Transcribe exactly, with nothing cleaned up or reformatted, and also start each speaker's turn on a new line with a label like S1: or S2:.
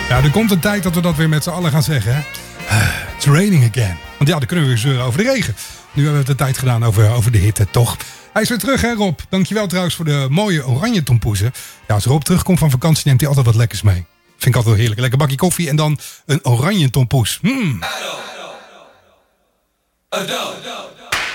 S1: Ja, er komt een tijd dat we dat weer met z'n allen gaan zeggen. Hè? It's raining again. Want ja, dan kunnen we weer zeuren over de regen. Nu hebben we de tijd gedaan over, over de hitte, toch? Hij is weer terug, hè Rob? Dankjewel trouwens voor de mooie oranje tompoezen. Ja, als Rob terugkomt van vakantie neemt hij altijd wat lekkers mee. Vind ik altijd wel heerlijk. Lekker bakje koffie en dan een oranje tompoes. Hmm. Ado. Ado. Ado.